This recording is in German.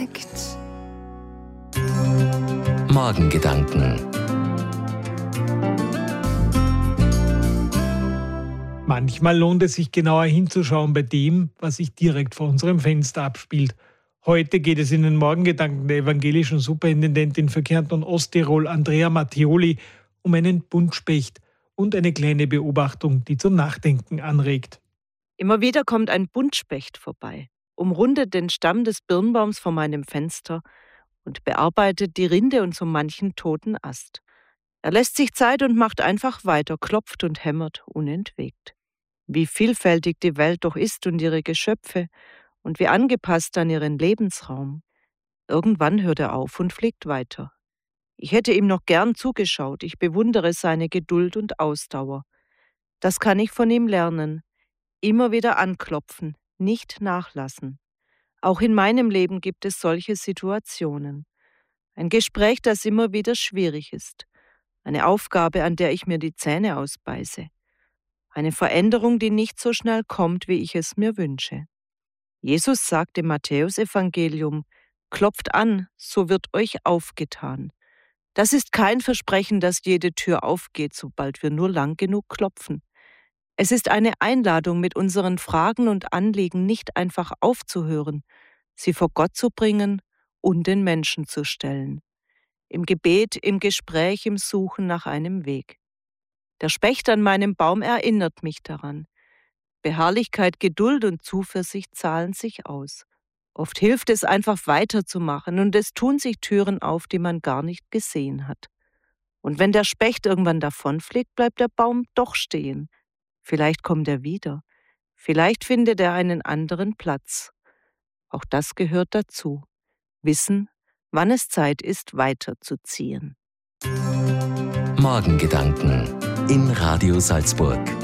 Intellekt. Morgengedanken. Manchmal lohnt es sich genauer hinzuschauen bei dem, was sich direkt vor unserem Fenster abspielt. Heute geht es in den Morgengedanken der evangelischen Superintendentin für Kärnten und Osttirol, Andrea Mattioli, um einen Buntspecht und eine kleine Beobachtung, die zum Nachdenken anregt. Immer wieder kommt ein Buntspecht vorbei, umrundet den Stamm des Birnbaums vor meinem Fenster und bearbeitet die Rinde und so manchen toten Ast. Er lässt sich Zeit und macht einfach weiter, klopft und hämmert unentwegt. Wie vielfältig die Welt doch ist und ihre Geschöpfe und wie angepasst an ihren Lebensraum. Irgendwann hört er auf und fliegt weiter. Ich hätte ihm noch gern zugeschaut, ich bewundere seine Geduld und Ausdauer. Das kann ich von ihm lernen. Immer wieder anklopfen, nicht nachlassen. Auch in meinem Leben gibt es solche Situationen. Ein Gespräch, das immer wieder schwierig ist. Eine Aufgabe, an der ich mir die Zähne ausbeiße. Eine Veränderung, die nicht so schnell kommt, wie ich es mir wünsche. Jesus sagt im Matthäusevangelium: Klopft an, so wird euch aufgetan. Das ist kein Versprechen, dass jede Tür aufgeht, sobald wir nur lang genug klopfen. Es ist eine Einladung, mit unseren Fragen und Anliegen nicht einfach aufzuhören, sie vor Gott zu bringen und den Menschen zu stellen. Im Gebet, im Gespräch, im Suchen nach einem Weg. Der Specht an meinem Baum erinnert mich daran. Beharrlichkeit, Geduld und Zuversicht zahlen sich aus. Oft hilft es einfach weiterzumachen und es tun sich Türen auf, die man gar nicht gesehen hat. Und wenn der Specht irgendwann davonfliegt, bleibt der Baum doch stehen. Vielleicht kommt er wieder. Vielleicht findet er einen anderen Platz. Auch das gehört dazu. Wissen, wann es Zeit ist, weiterzuziehen. Morgengedanken in Radio Salzburg.